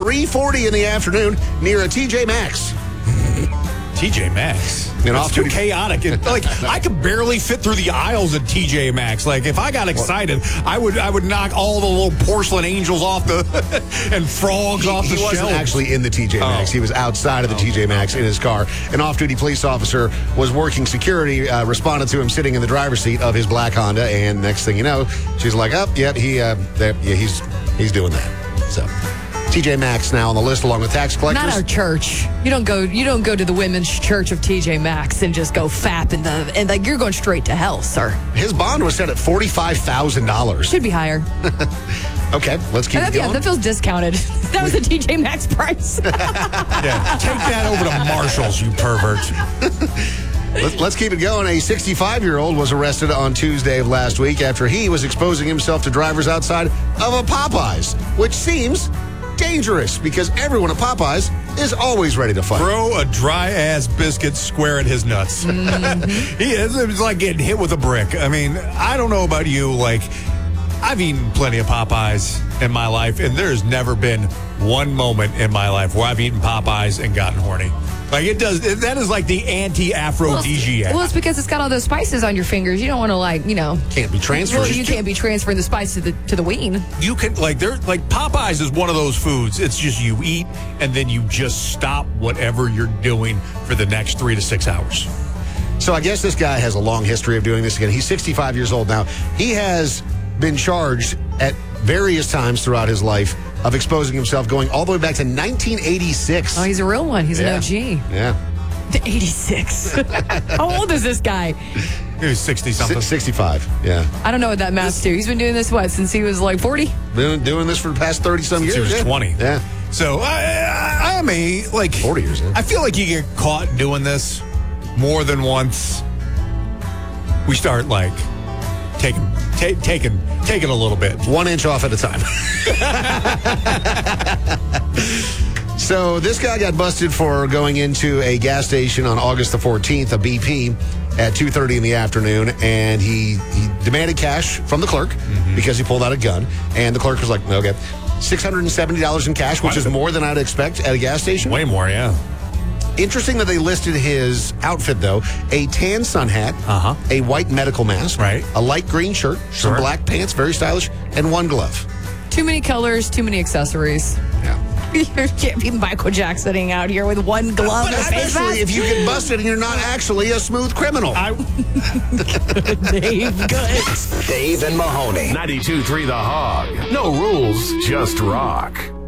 3:40 in the afternoon near a TJ Maxx. TJ Maxx. It's too chaotic. I could barely fit through the aisles at TJ Maxx. Like, if I got excited, I would knock all the little porcelain angels off and frogs off the shelves. He wasn't actually in the TJ Maxx. He was outside of the TJ Maxx in his car. An off-duty police officer was working security, responded to him sitting in the driver's seat of his black Honda, and next thing you know, she's like, he's doing that. So TJ Maxx now on the list along with tax collectors. Not our church. You don't go to the women's church of TJ Maxx and just go fap and you're going straight to hell, sir. His bond was set at $45,000. Should be higher. Okay, let's keep it going. Yeah, that feels discounted. That was the TJ Maxx price. Yeah, take that over to Marshall's, you pervert. Let's keep it going. A 65-year-old was arrested on Tuesday of last week after he was exposing himself to drivers outside of a Popeyes, which seems dangerous because everyone at Popeyes is always ready to fight. Throw a dry-ass biscuit square at his nuts. Mm-hmm. It's like getting hit with a brick. I mean, I don't know about you. Like, I've eaten plenty of Popeyes in my life, and there's never been one moment in my life where I've eaten Popeyes and gotten horny. Like, that is like the anti-aphrodisiac. Well, it's because it's got all those spices on your fingers. You don't want to, Can't be transferred. Well, you can't be transferring the spice to the ween. You can, Popeyes is one of those foods. It's just you eat, and then you just stop whatever you're doing for the next 3 to 6 hours. So I guess this guy has a long history of doing this again. He's 65 years old now. He has been charged at various times throughout his life of exposing himself, going all the way back to 1986. Oh, he's a real one. He's an OG. Yeah. 86. How old is this guy? He was 60-something. 65, yeah. I don't know what that maths to. He's been doing this, since he was like 40? Been doing this for the past 30-some years. He was 20. Yeah. So I am 40 years, yeah. I feel like you get caught doing this more than once. We start, taking a little bit. 1 inch off at a time. So this guy got busted for going into a gas station on August the 14th, a BP, at 2:30 in the afternoon, and he demanded cash from the clerk because he pulled out a gun, and the clerk was like, okay, $670 in cash, which is more than I'd expect at a gas station. Way more, yeah. Interesting that they listed his outfit, though. A tan sun hat, a white medical mask, right, a light green shirt, some black pants, very stylish, and 1 glove. Too many colors, too many accessories. Yeah. You can't be Michael Jacksoning out here with 1 glove. But especially if you get busted and you're not actually a smooth criminal. Dave, good. Dave and Mahoney. 92.3 The Hog. No rules, just rock.